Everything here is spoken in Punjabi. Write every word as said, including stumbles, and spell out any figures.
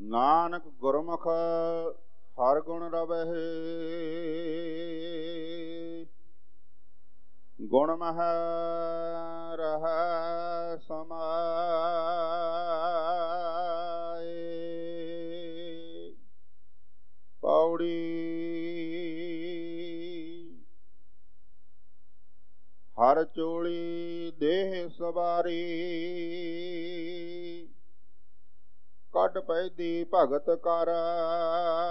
ਨਾਨਕ ਗੁਰਮੁਖ ਹਰ ਗੁਣ ਰਵਹਿ, ਗੁਣ ਮਹਿ ਰਹਿ ਸਮਾਏ। ਪੌੜੀ। ਹਰ ਚੋਲੀ ਦੇਹ ਸਵਾਰੀ, ਕੱਢ ਪੈਦੀ ਭਗਤ ਕਰ।